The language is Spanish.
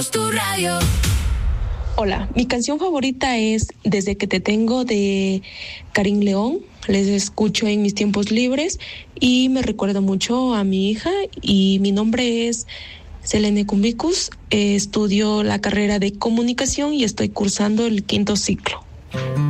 Tu radio. Hola, mi canción favorita es Desde que te tengo de Karim León. Les escucho en mis tiempos libres y me recuerda mucho a mi hija y mi nombre es Selene Cumbicus. Estudio la carrera de comunicación y estoy cursando el 5º ciclo.